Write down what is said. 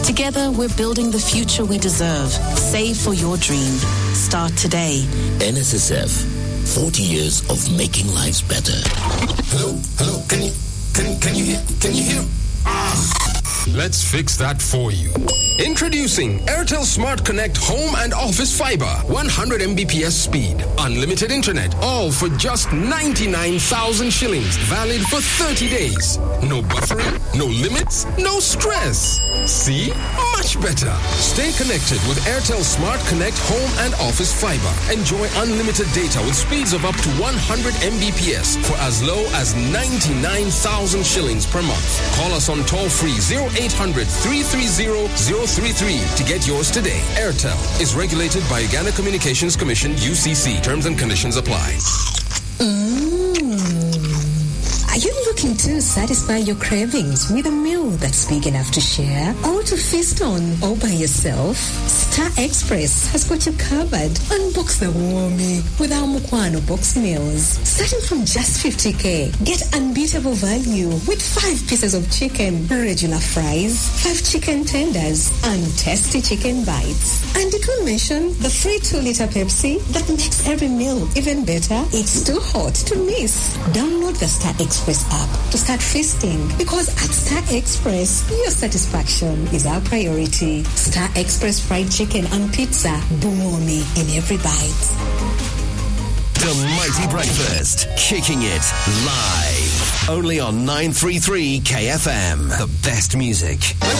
Together, we're building the future we deserve. Save for your dream. Start today. NSSF, 40 years of making lives better. Hello, can you hear? Let's fix that for you. Introducing Airtel Smart Connect Home and Office Fiber. 100 Mbps speed. Unlimited internet. All for just 99,000 shillings. Valid for 30 days. No buffering, no limits, no stress. See? Much better. Stay connected with Airtel Smart Connect Home and Office Fiber. Enjoy unlimited data with speeds of up to 100 Mbps for as low as 99,000 shillings per month. Call us on toll-free 0800 330 033 to get yours today. Airtel is regulated by Uganda Communications Commission, UCC. Terms and conditions apply. Are you looking to satisfy your cravings with a meal that's big enough to share or to feast on all by yourself? Star Express has got you covered. Unbox the warmie with our Mukwano box meals. Starting from just 50k, get unbeatable value with 5 pieces of chicken, regular fries, 5 chicken tenders, and tasty chicken bites. And did we mention the free 2-liter Pepsi that makes every meal even better? It's too hot to miss. Download the Star Express app to start feasting, because at Star Express, your satisfaction is our priority. Star Express fried chicken and pizza, boomy in every bite. The Mighty Breakfast, kicking it live. Only on 933 KFM. The best music.